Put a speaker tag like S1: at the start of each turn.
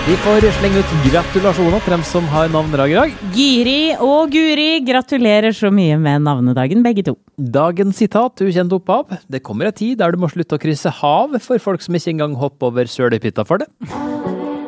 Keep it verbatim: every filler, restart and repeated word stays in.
S1: Vi får slenge ut gratulasjoner til dem som har navnedag i dag.
S2: Giri og Guri, gratulerer så mye med navnedagen, begge to.
S1: Dagens sitat, ukjent opphav. Det kommer en tid der du må slutte å krysse hav for folk som ikke engang hopper over sølepytta for det.